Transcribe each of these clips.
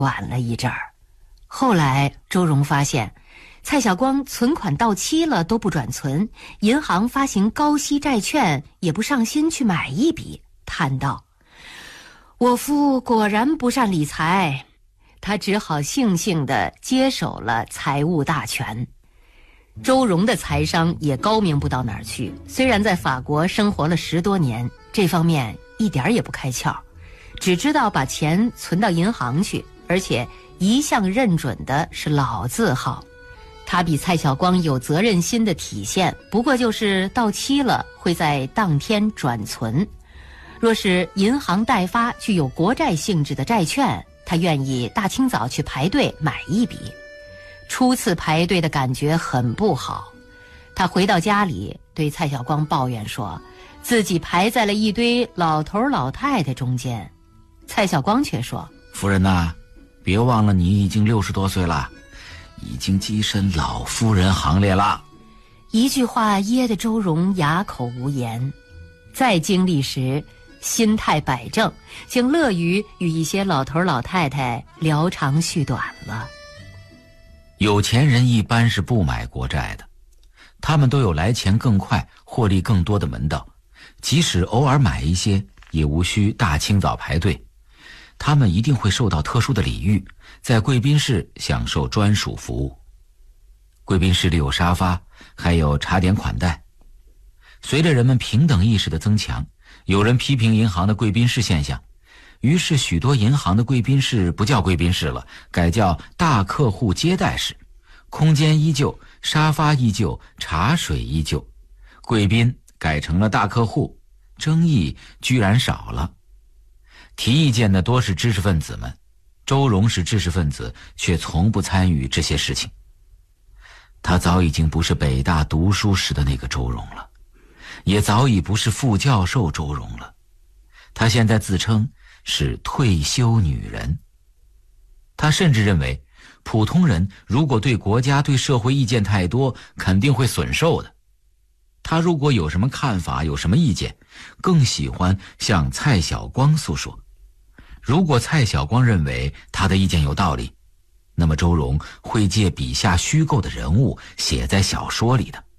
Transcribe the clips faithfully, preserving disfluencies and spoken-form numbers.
晚了一阵儿。后来周荣发现蔡晓光存款到期了都不转存，银行发行高息债券也不上心去买一笔，叹道：我夫果然不善理财。他只好悻悻地接手了财务大权。周荣的财商也高明不到哪儿去，虽然在法国生活了十多年，这方面一点也不开窍，只知道把钱存到银行去，而且一向认准的是老字号。他比蔡晓光有责任心的体现，不过就是到期了会在当天转存。若是银行代发具有国债性质的债券，他愿意大清早去排队买一笔。初次排队的感觉很不好，他回到家里对蔡晓光抱怨说，自己排在了一堆老头老太太中间。蔡晓光却说： 夫人呐，别忘了你已经六十多岁了，已经跻身老夫人行列了。 一句话噎得周荣哑口无言。再经历时心态摆正，竟乐于与一些老头老太太聊长叙短了。 有钱人一般是不买国债的，他们都有来钱更快、获利更多的门道，即使偶尔买一些，也无需大清早排队。他们一定会受到特殊的礼遇，在贵宾室享受专属服务。贵宾室里有沙发，还有茶点款待。随着人们平等意识的增强，有人批评银行的贵宾室现象，于是许多银行的贵宾室不叫贵宾室了，改叫大客户接待室。空间依旧，沙发依旧，茶水依旧，贵宾改成了大客户，争议居然少了。提意见的多是知识分子们，周荣是知识分子，却从不参与这些事情。他早已经不是北大读书时的那个周荣了，也早已不是副教授周荣了。他现在自称是退休女人。他甚至认为，普通人如果对国家对社会意见太多，肯定会损寿的。他如果有什么看法，有什么意见，更喜欢向蔡晓光诉说。如果蔡晓光认为他的意见有道理，那么周荣会借笔下虚构的人物写在小说里的。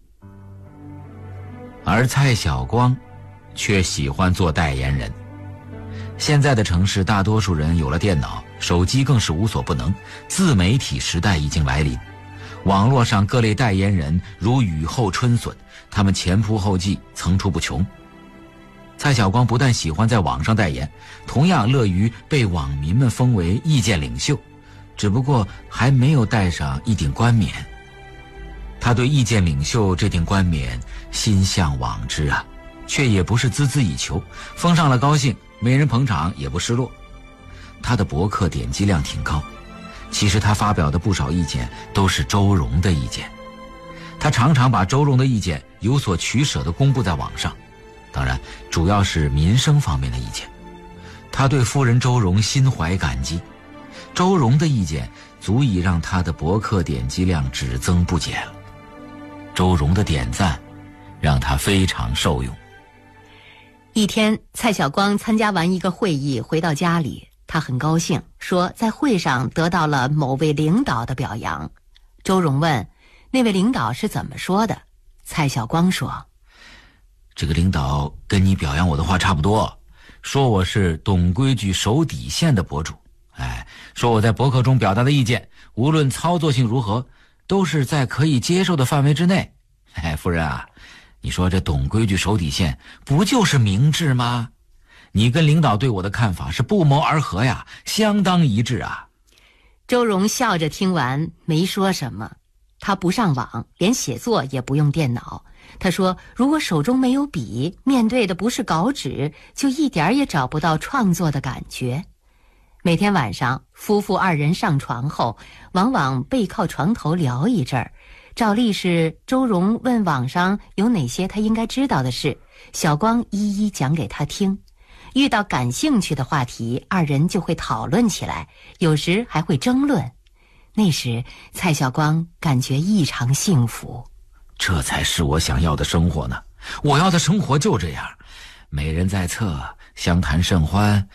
而蔡晓光却喜欢做代言人。现在的城市大多数人有了电脑，手机更是无所不能，自媒体时代已经来临。网络上各类代言人如雨后春笋，他们前仆后继，层出不穷。蔡晓光不但喜欢在网上代言，同样乐于被网民们封为意见领袖，只不过还没有戴上一顶冠冕。他对意见领袖这顶冠冕心向往之啊，却也不是孜孜以求，封上了高兴，没人捧场也不失落。他的博客点击量挺高，其实他发表的不少意见都是周荣的意见，他常常把周荣的意见有所取舍地公布在网上，当然主要是民生方面的意见。他对夫人周荣心怀感激，周荣的意见足以让他的博客点击量只增不减了。周荣的点赞让他非常受用。 一天，蔡晓光参加完一个会议回到家里，他很高兴，说在会上得到了某位领导的表扬。周荣问那位领导是怎么说的，蔡晓光说， 这个领导跟你表扬我的话差不多，说我是懂规矩守底线的博主，哎，说我在博客中表达的意见无论操作性如何都是在可以接受的范围之内。哎，夫人啊，你说这懂规矩守底线不就是明智吗？你跟领导对我的看法是不谋而合呀，相当一致啊。 周荣笑着听完没说什么。他不上网，连写作也不用电脑。他说如果手中没有笔，面对的不是稿纸，就一点也找不到创作的感觉。每天晚上夫妇二人上床后，往往背靠床头聊一阵儿。照例是周荣问网上有哪些他应该知道的事，晓光一一讲给他听。遇到感兴趣的话题，二人就会讨论起来，有时还会争论。那时蔡晓光感觉异常幸福。 这才是我想要的生活呢，我要的生活就这样，美人在侧，相谈甚欢，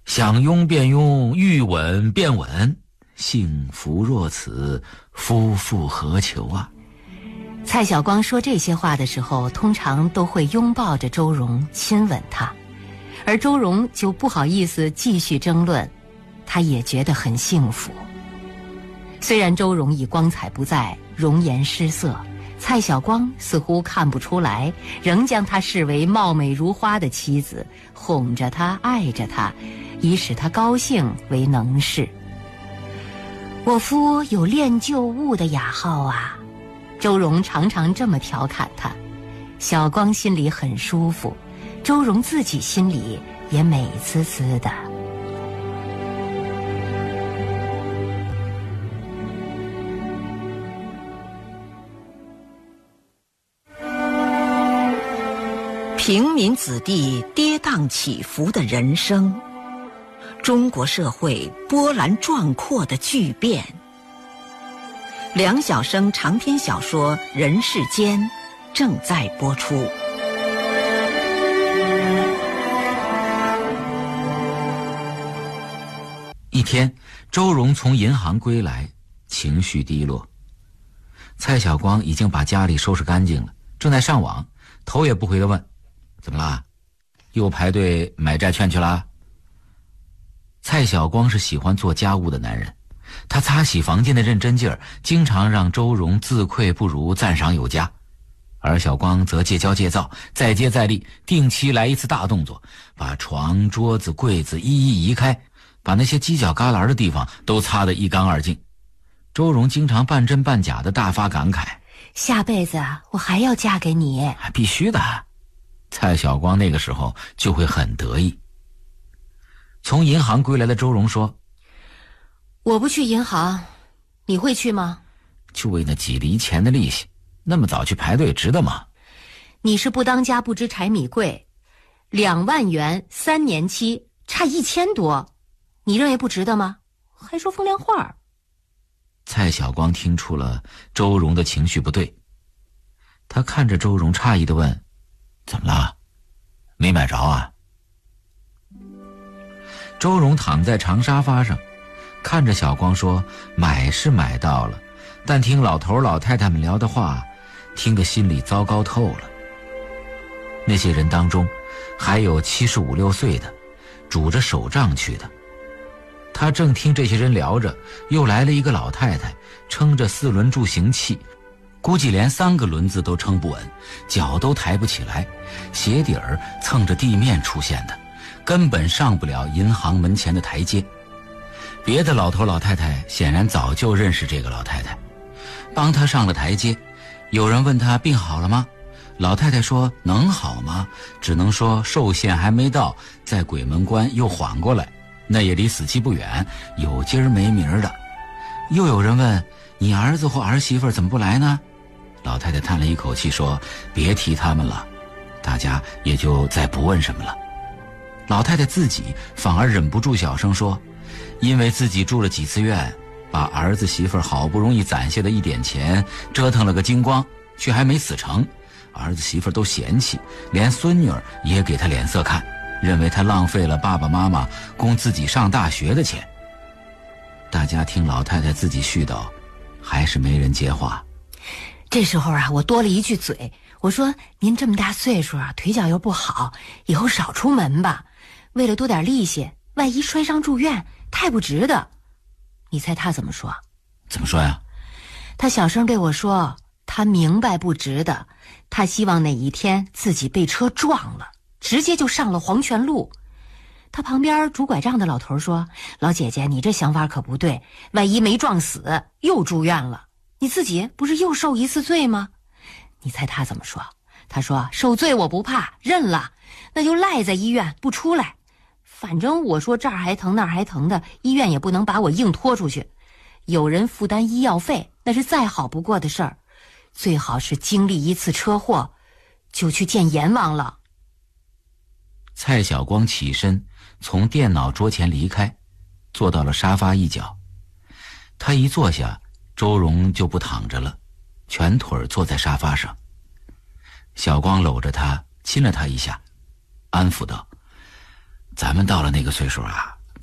想拥便拥，欲吻便吻，幸福若此，夫复何求啊！ 蔡晓光说这些话的时候，通常都会拥抱着周荣，亲吻她，而周荣就不好意思继续争论，他也觉得很幸福。虽然周荣已光彩不再，容颜失色，蔡晓光似乎看不出来，仍将她视为貌美如花的妻子，哄着她，爱着她，以使她高兴为能事。我夫有练就物的雅号啊，周荣常常这么调侃他。小光心里很舒服，周荣自己心里也美滋滋的。 平民子弟跌宕起伏的人生，中国社会波澜壮阔的巨变。梁晓声长篇小说《人世间》正在播出。 一天，周荣从银行归来，情绪低落。蔡晓光已经把家里收拾干净了，正在上网，头也不回地问：怎么啦？又排队买债券去啦？蔡晓光是喜欢做家务的男人，他擦洗房间的认真劲儿，经常让周荣自愧不如，赞赏有加。而小光则戒骄戒躁，再接再厉，定期来一次大动作，把床、桌子、柜子一一移开，把那些犄角旮旯的地方都擦得一干二净。周荣经常半真半假的大发感慨： 下辈子我还要嫁给你。 必须的。蔡晓光那个时候就会很得意。从银行归来的周荣说： 我不去银行，你会去吗？ 就为那几厘钱的利息，那么早去排队值得吗？ 你是不当家不知柴米贵，两万元三年期差一千多，你认为不值得吗？还说风凉话。 蔡晓光听出了周荣的情绪不对，他看着周荣诧异地问：怎么了？没买着啊？周荣躺在长沙发上，看着小光说：买是买到了，但听老头老太太们聊的话，听得心里糟糕透了。那些人当中还有七十五六岁的，拄着手杖去的。他正听这些人聊着，又来了一个老太太，撑着四轮助行器，估计连三个轮子都撑不稳，脚都抬不起来，鞋底儿蹭着地面出现的，根本上不了银行门前的台阶。别的老头老太太显然早就认识这个老太太，帮她上了台阶。有人问她病好了吗？老太太说能好吗？只能说寿限还没到，在鬼门关又缓过来，那也离死期不远，有今儿没明儿的。又有人问：你儿子或儿媳妇怎么不来呢？老太太叹了一口气说：别提他们了。大家也就再不问什么了。老太太自己反而忍不住小声说：因为自己住了几次院，把儿子媳妇好不容易攒下的一点钱折腾了个精光，却还没死成。儿子媳妇都嫌弃，连孙女儿也给他脸色看，认为他浪费了爸爸妈妈供自己上大学的钱。大家听老太太自己絮叨，还是没人接话。 这时候啊，我多了一句嘴，我说您这么大岁数啊，腿脚又不好，以后少出门吧，为了多点利息，万一摔伤住院太不值得。你猜他怎么说？ 怎么说呀？ 他小声对我说，他明白不值得，他希望哪一天自己被车撞了，直接就上了黄泉路。他旁边拄拐杖的老头说：老姐姐，你这想法可不对，万一没撞死又住院了，你自己不是又受一次罪吗？你猜他怎么说？他说：受罪我不怕，认了，那就赖在医院不出来，反正我说这儿还疼那儿还疼的，医院也不能把我硬拖出去，有人负担医药费那是再好不过的事儿，最好是经历一次车祸就去见阎王了。 蔡晓光起身从电脑桌前离开，坐到了沙发一角。他一坐下，周荣就不躺着了，全腿坐在沙发上。小光搂着他亲了他一下，安抚道：咱们到了那个岁数啊，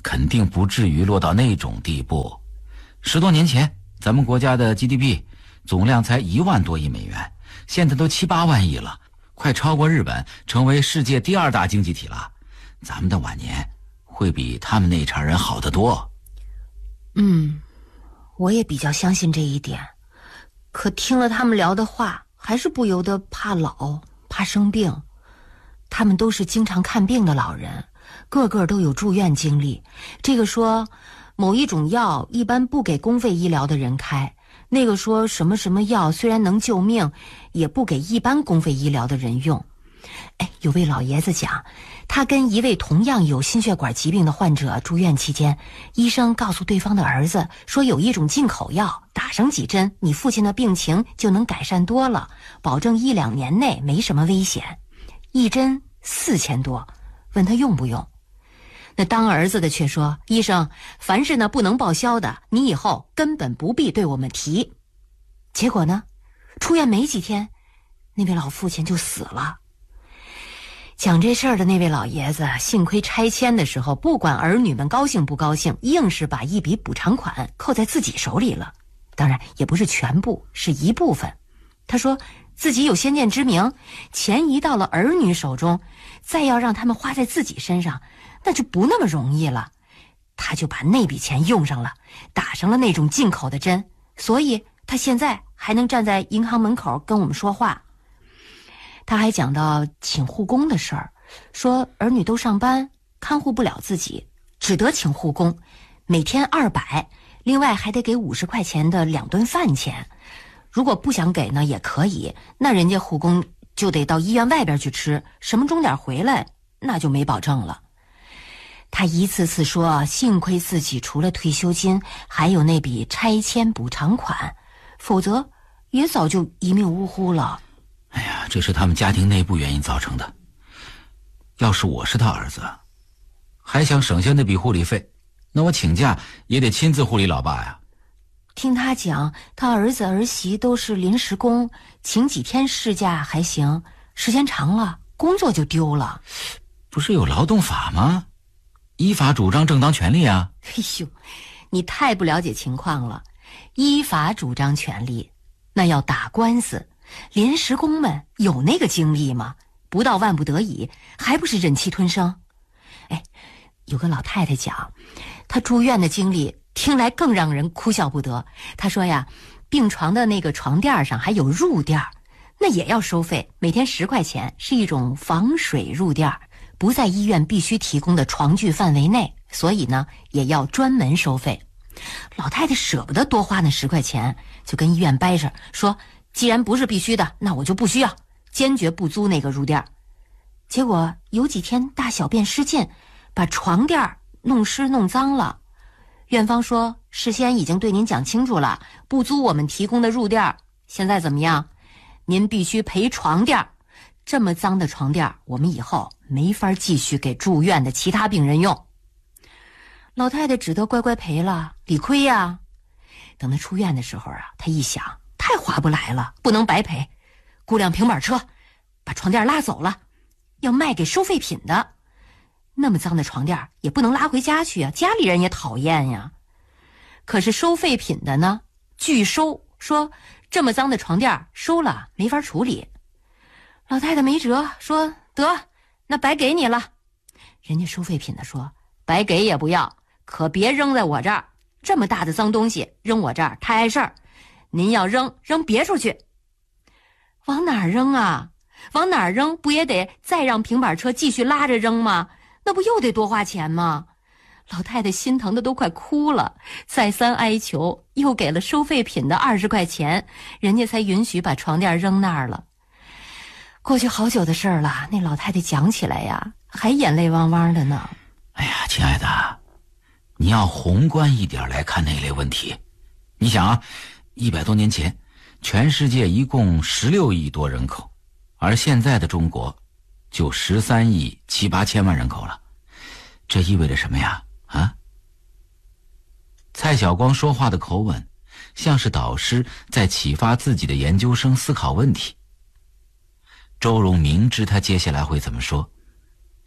肯定不至于落到那种地步。十多年前，咱们国家的 G D P 总量才一万多亿美元，现在都七八万亿了，快超过日本，成为世界第二大经济体了。咱们的晚年会比他们那一茬人好得多。 嗯，我也比较相信这一点，可听了他们聊的话，还是不由得怕老，怕生病。他们都是经常看病的老人，个个都有住院经历。这个说某一种药一般不给公费医疗的人开，那个说什么什么药虽然能救命，也不给一般公费医疗的人用。哎，有位老爷子讲，他跟一位同样有心血管疾病的患者住院期间，医生告诉对方的儿子说，有一种进口药，打上几针，你父亲的病情就能改善多了，保证一两年内没什么危险。一针四千多，问他用不用？那当儿子的却说，医生，凡是呢不能报销的，你以后根本不必对我们提。结果呢，出院没几天，那位老父亲就死了。讲这事儿的那位老爷子，幸亏拆迁的时候，不管儿女们高兴不高兴，硬是把一笔补偿款扣在自己手里了。当然也不是全部，是一部分。他说自己有先见之明，钱移到了儿女手中，再要让他们花在自己身上，那就不那么容易了。他就把那笔钱用上了，打上了那种进口的针，所以他现在还能站在银行门口跟我们说话。他还讲到请护工的事儿，说儿女都上班，看护不了自己，只得请护工，每天二百，另外还得给五十块钱的两顿饭钱。如果不想给呢，也可以，那人家护工就得到医院外边去吃，什么钟点回来，那就没保证了。他一次次说，幸亏自己除了退休金，还有那笔拆迁补偿款，否则也早就一命呜呼了。 哎呀，这是他们家庭内部原因造成的。要是我是他儿子，还想省下那笔护理费，那我请假也得亲自护理老爸呀。 听他讲，他儿子儿媳都是临时工，请几天事假还行，时间长了工作就丢了。 不是有劳动法吗？依法主张正当权利啊。 哎呦，你太不了解情况了。依法主张权利，那要打官司。临时工们有那个精力吗？不到万不得已，还不是忍气吞声。哎，有个老太太讲，她住院的经历听来更让人哭笑不得。她说呀，病床的那个床垫上还有褥垫，那也要收费，每天十块钱，是一种防水褥垫，不在医院必须提供的床具范围内，所以呢也要专门收费。老太太舍不得多花那十块钱，就跟医院掰扯说，既然不是必须的，那我就不需要，坚决不租那个褥垫。结果有几天大小便失禁，把床垫弄湿弄脏了。院方说，事先已经对您讲清楚了，不租我们提供的褥垫，现在怎么样？您必须赔床垫。这么脏的床垫，我们以后没法继续给住院的其他病人用。老太太只得乖乖赔了，理亏呀。等她出院的时候啊，她一想，太划不来了，不能白赔，雇辆平板车把床垫拉走了，要卖给收废品的。那么脏的床垫也不能拉回家去啊，家里人也讨厌呀。可是收废品的呢，拒收，说这么脏的床垫收了没法处理。老太太没辙，说得，那白给你了。人家收废品的说，白给也不要，可别扔在我这儿，这么大的脏东西扔我这儿太碍事儿，您要扔扔别处去。往哪儿扔啊？往哪儿扔不也得再让平板车继续拉着扔吗？那不又得多花钱吗？老太太心疼的都快哭了，再三哀求，又给了收废品的二十块钱，人家才允许把床垫扔那儿了。过去好久的事儿了，那老太太讲起来呀，还眼泪汪汪的呢。 哎呀，亲爱的，你要宏观一点来看那类问题。你想啊，一百多年前，全世界一共十六亿多人口，而现在的中国就十三亿七八千万人口了。这意味着什么呀？啊？蔡晓光说话的口吻，像是导师在启发自己的研究生思考问题。周荣明知他接下来会怎么说，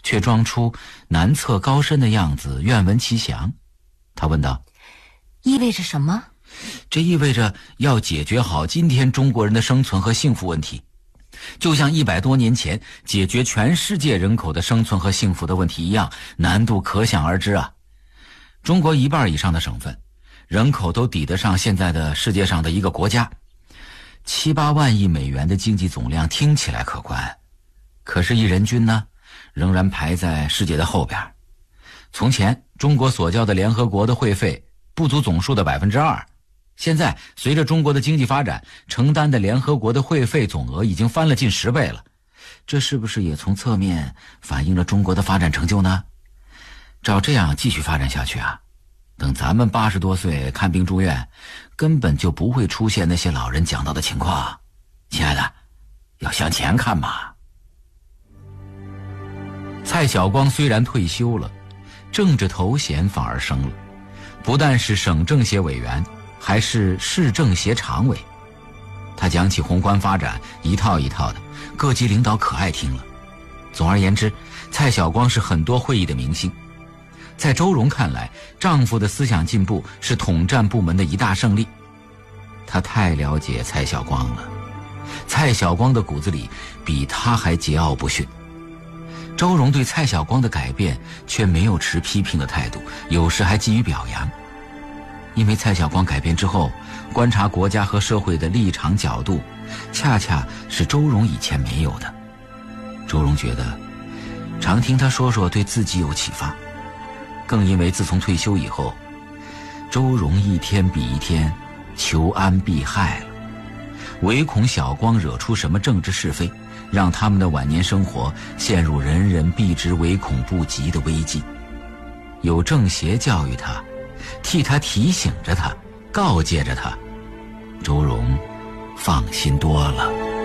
却装出难测高深的样子，愿闻其详。他问道： 意味着什么？ 这意味着要解决好今天中国人的生存和幸福问题，就像一百多年前解决全世界人口的生存和幸福的问题一样，难度可想而知啊。中国一半以上的省份，人口都抵得上现在的世界上的一个国家，七八万亿美元的经济总量听起来可观，可是，一人均呢，仍然排在世界的后边。从前，中国所交的联合国的会费不足总数的百分之二，现在随着中国的经济发展，承担的联合国的会费总额已经翻了近十倍了。这是不是也从侧面反映了中国的发展成就呢？照这样继续发展下去啊，等咱们八十多岁看病住院，根本就不会出现那些老人讲到的情况。亲爱的，要向前看嘛。蔡晓光虽然退休了，政治头衔反而升了，不但是省政协委员，还是市政协常委。他讲起宏观发展一套一套的，各级领导可爱听了。总而言之，蔡晓光是很多会议的明星。在周荣看来，丈夫的思想进步是统战部门的一大胜利。他太了解蔡晓光了，蔡晓光的骨子里比他还桀骜不驯。周荣对蔡晓光的改变却没有持批评的态度，有时还给予表扬。因为蔡晓光改变之后，观察国家和社会的立场角度，恰恰是周荣以前没有的。周荣觉得，常听他说说对自己有启发。更因为自从退休以后，周荣一天比一天求安避害了，唯恐小光惹出什么政治是非，让他们的晚年生活陷入人人避之唯恐不及的危机。有政协教育他，替他提醒着他，告诫着他，周荣放心多了。